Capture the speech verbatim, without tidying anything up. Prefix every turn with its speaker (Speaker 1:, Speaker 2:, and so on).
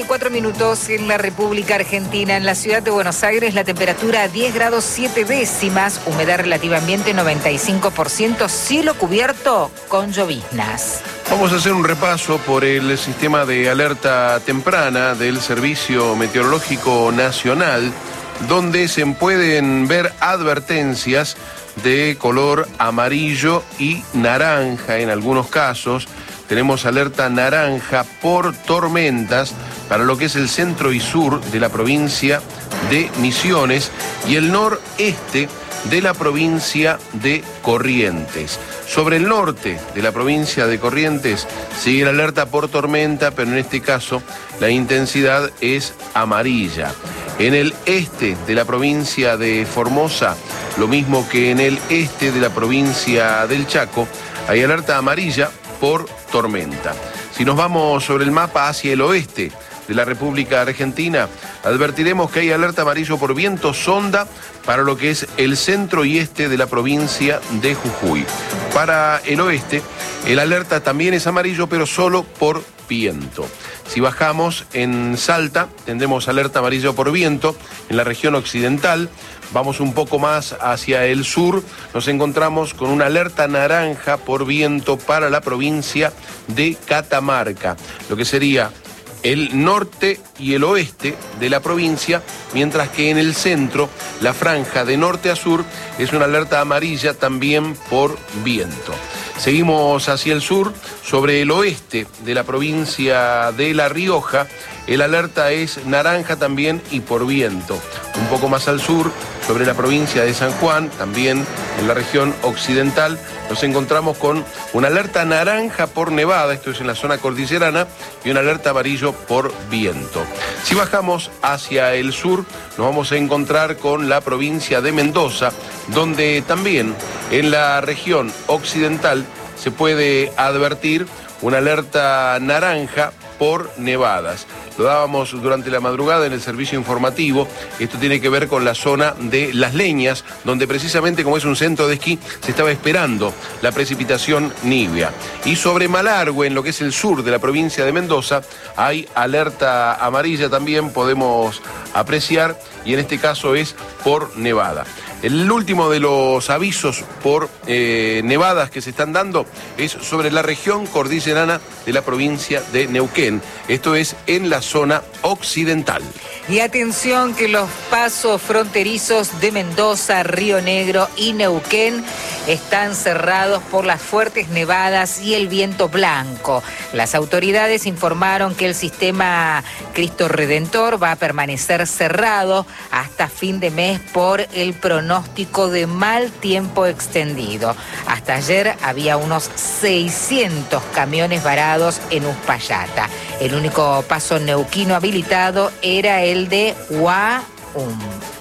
Speaker 1: Cuatro minutos en la República Argentina. En la ciudad de Buenos Aires, la temperatura diez grados siete décimas, humedad relativa ambiente noventa y cinco por ciento, cielo cubierto con lloviznas.
Speaker 2: Vamos a hacer un repaso por el sistema de alerta temprana del Servicio Meteorológico Nacional, donde se pueden ver advertencias de color amarillo y naranja en algunos casos. Tenemos alerta naranja por tormentas para lo que es el centro y sur de la provincia de Misiones y el noreste de la provincia de Corrientes. Sobre el norte de la provincia de Corrientes sigue la alerta por tormenta, pero en este caso la intensidad es amarilla. En el este de la provincia de Formosa, lo mismo que en el este de la provincia del Chaco, hay alerta amarilla por tormenta. Si nos vamos sobre el mapa hacia el oeste de la República Argentina, advertiremos que hay alerta amarillo por viento sonda para lo que es el centro y este de la provincia de Jujuy. Para el oeste, el alerta también es amarillo, pero solo por viento. Si bajamos en Salta, tendremos alerta amarillo por viento en la región occidental. Vamos un poco más hacia el sur, nos encontramos con una alerta naranja por viento para la provincia de Catamarca, lo que sería el norte y el oeste de la provincia, mientras que en el centro, la franja de norte a sur es una alerta amarilla también por viento. Seguimos hacia el sur, sobre el oeste de la provincia de La Rioja, el alerta es naranja también y por viento. Un poco más al sur, sobre la provincia de San Juan, también en la región occidental, nos encontramos con una alerta naranja por nevada, esto es en la zona cordillerana, y una alerta amarillo por viento. Si bajamos hacia el sur, nos vamos a encontrar con la provincia de Mendoza, donde también en la región occidental se puede advertir una alerta naranja por nevadas. Lo dábamos durante la madrugada en el servicio informativo. Esto tiene que ver con la zona de Las Leñas, donde precisamente como es un centro de esquí, se estaba esperando la precipitación nibia. Y sobre Malargüe, en lo que es el sur de la provincia de Mendoza, hay alerta amarilla también, podemos apreciar, y en este caso es por nevada. El último de los avisos por eh, nevadas que se están dando es sobre la región cordillerana de la provincia de Neuquén. Esto es en la zona occidental.
Speaker 1: Y atención que los pasos fronterizos de Mendoza, Río Negro y Neuquén están cerrados por las fuertes nevadas y el viento blanco. Las autoridades informaron que el sistema Cristo Redentor va a permanecer cerrado hasta fin de mes por el pronóstico de mal tiempo extendido. Hasta ayer había unos seiscientos camiones varados en Uspallata. El único paso neuquino habilitado era el de Huaum.